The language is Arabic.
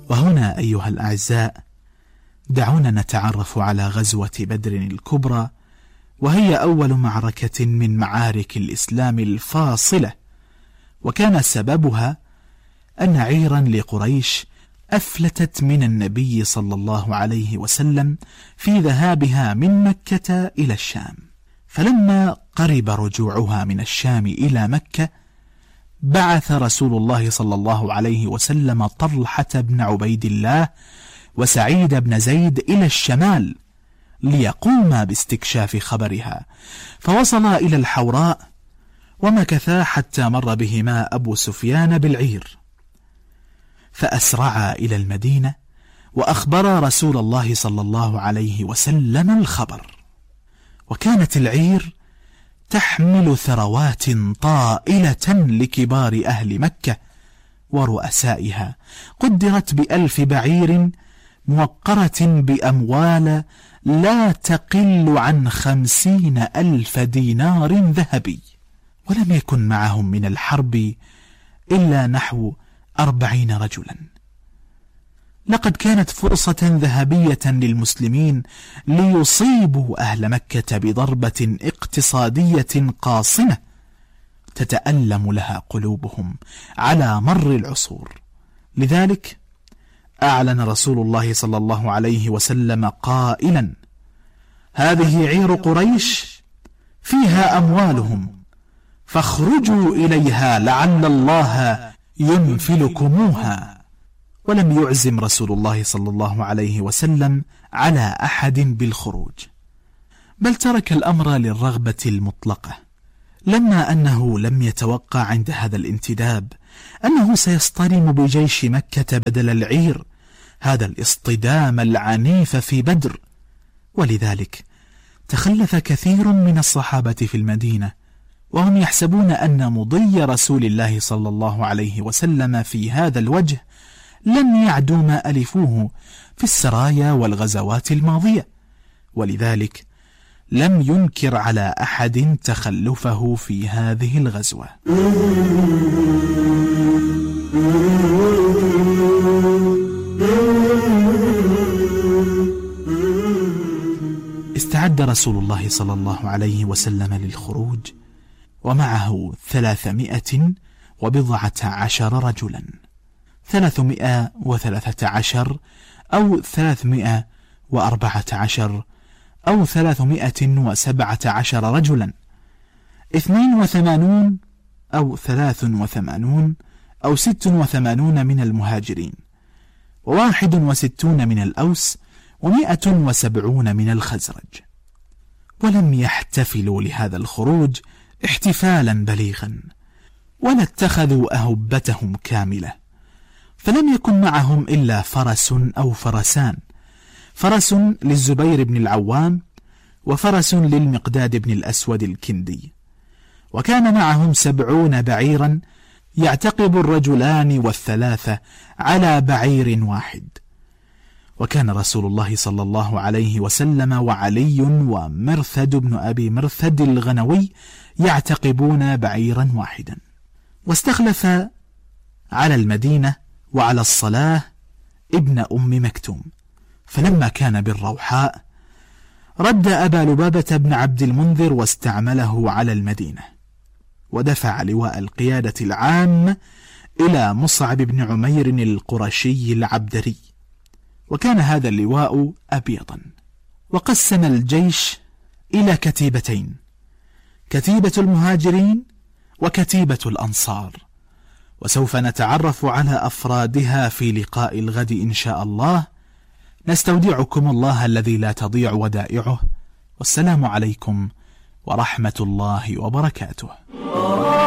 وهنا أيها الأعزاء دعونا نتعرف على غزوة بدر الكبرى، وهي أول معركة من معارك الإسلام الفاصلة، وكان سببها أن عيرا لقريش أفلتت من النبي صلى الله عليه وسلم في ذهابها من مكة إلى الشام، فلما قرب رجوعها من الشام إلى مكة بعث رسول الله صلى الله عليه وسلم طلحة بن عبيد الله وسعيد بن زيد إلى الشمال ليقوما باستكشاف خبرها، فوصلا إلى الحوراء ومكثا حتى مر بهما أبو سفيان بالعير، فأسرعا إلى المدينة وأخبرا رسول الله صلى الله عليه وسلم الخبر. وكانت العير تحمل ثروات طائلة لكبار أهل مكة ورؤسائها، قدرت ب1000 بعير موقرة بأموال لا تقل عن 50,000 دينار ذهبي، ولم يكن معهم من الحرب إلا نحو 40 رجلا. لقد كانت فرصة ذهبية للمسلمين ليصيبوا أهل مكة بضربة اقتصادية قاصمة تتألم لها قلوبهم على مر العصور. لذلك أعلن رسول الله صلى الله عليه وسلم قائلا: هذه عير قريش فيها أموالهم فاخرجوا إليها لعل الله ينفلكموها. ولم يعزم رسول الله صلى الله عليه وسلم على أحد بالخروج، بل ترك الأمر للرغبة المطلقة، لما أنه لم يتوقع عند هذا الانتداب أنه سيصطدم بجيش مكة بدل العير، هذا الاصطدام العنيف في بدر. ولذلك تخلف كثير من الصحابة في المدينة وهم يحسبون أن مضي رسول الله صلى الله عليه وسلم في هذا الوجه لن يعدوا ما ألفوه في السرايا والغزوات الماضية، ولذلك لم ينكر على أحد تخلفه في هذه الغزوة. استعد رسول الله صلى الله عليه وسلم للخروج ومعه 310 رجلا، 313 أو 314 أو 317 رجلا، 82 أو 83 أو 86 من المهاجرين، و61 من الأوس، و170 من الخزرج. ولم يحتفلوا لهذا الخروج احتفالا بليغا، ولا اتخذوا أهبتهم كاملة، فلم يكن معهم إلا فرس أو فرسان، فرس للزبير بن العوام وفرس للمقداد بن الأسود الكندي، وكان معهم 70 بعيرا يعتقب الرجلان والثلاثة على بعير واحد. وكان رسول الله صلى الله عليه وسلم وعلي ومرثد بن أبي مرثد الغنوي يعتقبون بعيرا واحدا. واستخلف على المدينة وعلى الصلاة ابن أم مكتوم، فلما كان بالروحاء رد أبا لبابة بن عبد المنذر واستعمله على المدينة، ودفع لواء القيادة العام إلى مصعب بن عمير القرشي العبدري، وكان هذا اللواء أبيضا. وقسم الجيش إلى كتيبتين، كتيبة المهاجرين وكتيبة الأنصار، وسوف نتعرف على أفرادها في لقاء الغد إن شاء الله. نستودعكم الله الذي لا تضيع ودائعه، والسلام عليكم ورحمة الله وبركاته.